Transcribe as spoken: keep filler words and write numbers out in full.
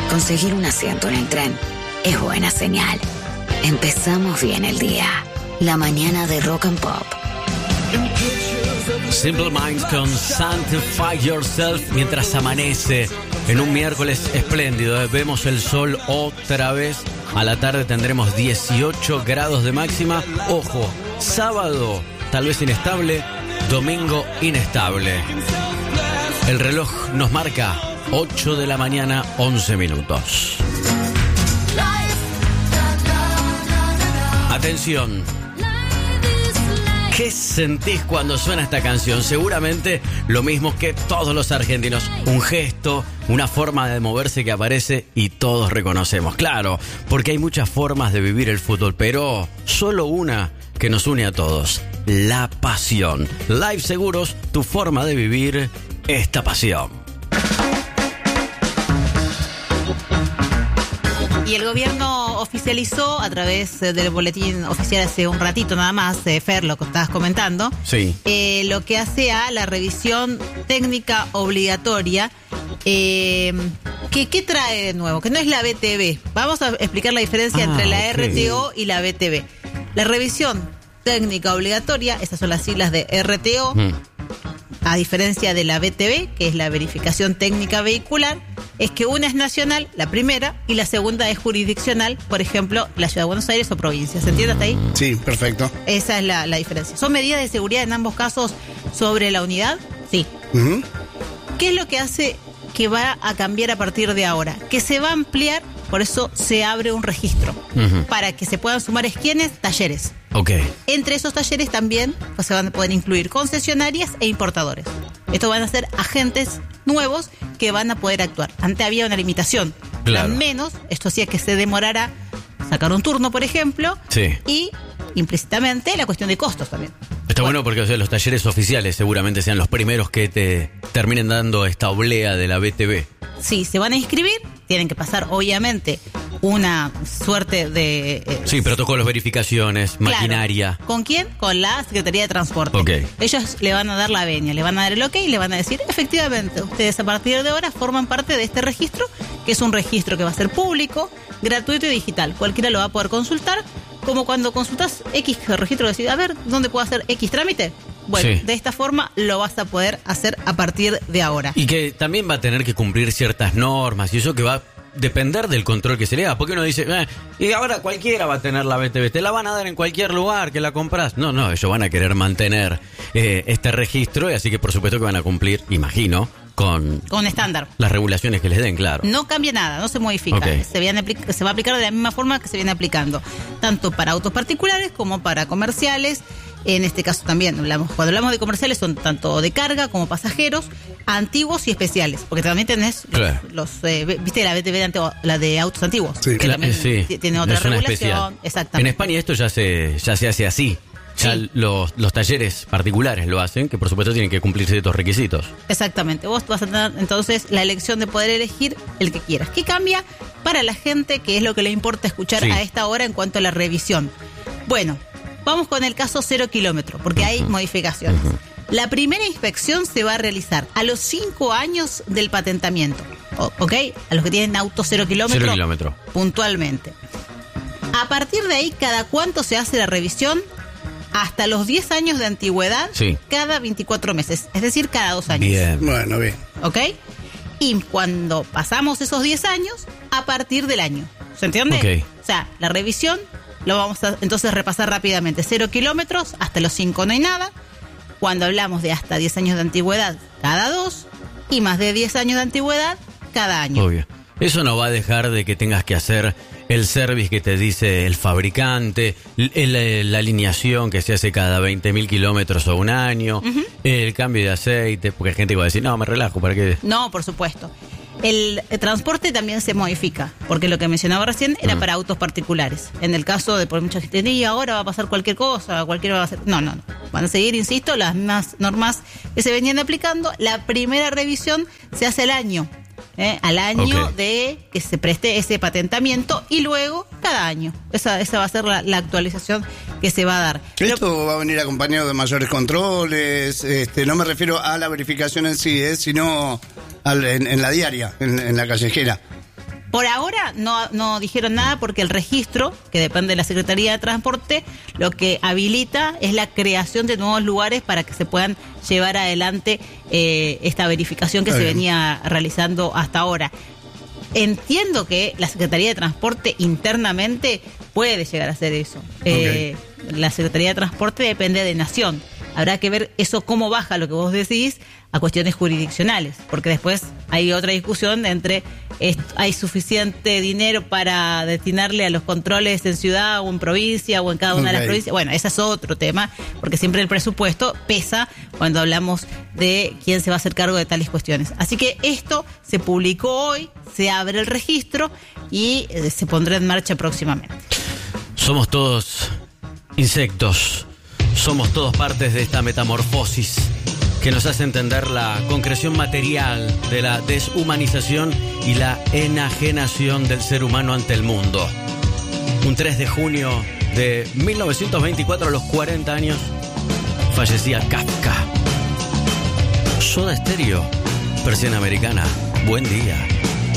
conseguir un asiento en el tren es buena señal. Empezamos bien el día. La mañana de Rock and Pop. Simple Minds con Sanctify Yourself mientras amanece en un miércoles espléndido. Vemos el sol otra vez. A la tarde tendremos dieciocho grados de máxima. Ojo, sábado tal vez inestable, domingo inestable. El reloj nos marca ocho de la mañana, once minutos. Atención. ¿Qué sentís cuando suena esta canción? Seguramente lo mismo que todos los argentinos. Un gesto, una forma de moverse que aparece y todos reconocemos. Claro, porque hay muchas formas de vivir el fútbol, pero solo una que nos une a todos. La pasión. Live Seguros, tu forma de vivir esta pasión. Y el gobierno oficializó a través del boletín oficial hace un ratito nada más, eh, Fer, lo que estabas comentando, sí. eh, lo que hace a la revisión técnica obligatoria. Eh, ¿qué, ¿Qué trae de nuevo? Que no es la B T V. Vamos a explicar la diferencia ah, entre la okay. R T O y la B T V. La revisión técnica obligatoria, esas son las siglas de R T O, mm. a diferencia de la B T V, que es la verificación técnica vehicular, es que una es nacional, la primera, y la segunda es jurisdiccional, por ejemplo, la Ciudad de Buenos Aires o provincia. ¿Se entiende hasta ahí? Sí, perfecto. Esa es la, la diferencia. ¿Son medidas de seguridad en ambos casos sobre la unidad? Sí. Uh-huh. ¿Qué es lo que hace que va a cambiar a partir de ahora? Que se va a ampliar, por eso se abre un registro, uh-huh. para que se puedan sumar esquienes, talleres. Ok. Entre esos talleres también pues, se van a poder incluir concesionarias e importadores. Estos van a ser agentes nuevos que van a poder actuar. Antes había una limitación. Claro. Al menos, esto hacía que se demorara sacar un turno, por ejemplo. Sí. Y implícitamente la cuestión de costos también. Está bueno, bueno porque o sea, los talleres oficiales seguramente sean los primeros que te terminen dando esta oblea de la B T V. Sí, se van a inscribir, tienen que pasar obviamente una suerte de... Eh, sí, protocolos, verificaciones, claro. maquinaria. ¿Con quién? Con la Secretaría de Transporte. Okay. Ellos le van a dar la venia, le van a dar el ok y le van a decir, efectivamente, ustedes a partir de ahora forman parte de este registro, que es un registro que va a ser público, gratuito y digital. Cualquiera lo va a poder consultar, como cuando consultas X registro, decís, a ver, ¿dónde puedo hacer X trámite? Bueno, sí. De esta forma lo vas a poder hacer a partir de ahora. Y que también va a tener que cumplir ciertas normas y eso que va a depender del control que se le da. Porque uno dice, eh, y ahora cualquiera va a tener la B T V, te la van a dar en cualquier lugar que la compras. No, no, ellos van a querer mantener eh, este registro y así que por supuesto que van a cumplir, imagino, con... Con estándar. Las regulaciones que les den, claro. No cambia nada, no se modifica. Okay. Se, viene apli- se va a aplicar de la misma forma que se viene aplicando. Tanto para autos particulares como para comerciales. En este caso también, hablamos, cuando hablamos de comerciales son tanto de carga como pasajeros, antiguos y especiales. Porque también tenés claro. los, los eh, viste la B T V de, antiguo, la de autos antiguos. Sí, que claro, también sí. tiene otra es una regulación. especial. Exactamente. En España esto ya se, ya se hace así. Ya Sí. los, los talleres particulares lo hacen, que por supuesto tienen que cumplir ciertos requisitos. Exactamente. Vos vas a tener entonces la elección de poder elegir el que quieras. ¿Qué cambia para la gente, que es lo que le importa escuchar Sí. a esta hora en cuanto a la revisión? Bueno, vamos con el caso cero kilómetro, porque uh-huh. hay modificaciones. Uh-huh. La primera inspección se va a realizar a los cinco años del patentamiento. O, ¿Ok? A los que tienen auto cero kilómetro. Cero kilómetro. Puntualmente. A partir de ahí, ¿cada cuánto se hace la revisión? Hasta los diez años de antigüedad, sí. cada veinticuatro meses. Es decir, cada dos años. Bien. Bueno, bien. ¿Ok? Y cuando pasamos esos diez años, a partir del año. ¿Se entiende? Okay. O sea, la revisión lo vamos a entonces repasar rápidamente. Cero kilómetros, hasta los cinco no hay nada. Cuando hablamos de hasta diez años de antigüedad, cada dos. Y más de diez años de antigüedad, cada año. Obvio. Eso no va a dejar de que tengas que hacer el service que te dice el fabricante, el, el, la alineación que se hace cada veinte mil kilómetros o un año, uh-huh. el cambio de aceite, porque hay gente que va a decir, no, me relajo, ¿para qué? No, por supuesto. El, el transporte también se modifica, porque lo que mencionaba recién era uh-huh. para autos particulares. En el caso de por mucha gente, y ahora va a pasar cualquier cosa, cualquiera va a hacer... No, no, no. Van a seguir, insisto, las mismas normas que se venían aplicando. La primera revisión se hace al año. ¿Eh? Al año okay. de que se preste ese patentamiento y luego cada año. Esa, esa va a ser la, la actualización que se va a dar. Esto Pero, va a venir acompañado de mayores controles. Este, no me refiero a la verificación en sí, ¿eh? sino al, en, en la diaria, en, en la callejera. Por ahora no, no dijeron nada porque el registro, que depende de la Secretaría de Transporte, lo que habilita es la creación de nuevos lugares para que se puedan llevar adelante eh, esta verificación que Está se bien. venía realizando hasta ahora. Entiendo que la Secretaría de Transporte internamente puede llegar a hacer eso. Eh, la Secretaría de Transporte depende de Nación. Habrá que ver eso cómo baja lo que vos decís a cuestiones jurisdiccionales, porque después hay otra discusión entre es, hay suficiente dinero para destinarle a los controles en ciudad o en provincia o en cada una de las Ok. provincias. Bueno, ese es otro tema, porque siempre el presupuesto pesa cuando hablamos de quién se va a hacer cargo de tales cuestiones. Así que esto se publicó hoy, se abre el registro y eh, se pondrá en marcha próximamente. Somos todos insectos, somos todos partes de esta metamorfosis que nos hace entender la concreción material de la deshumanización y la enajenación del ser humano ante el mundo. Un tres de junio de mil novecientos veinticuatro, a los cuarenta años, fallecía Kafka. Soda Stereo, versión americana. Buen día.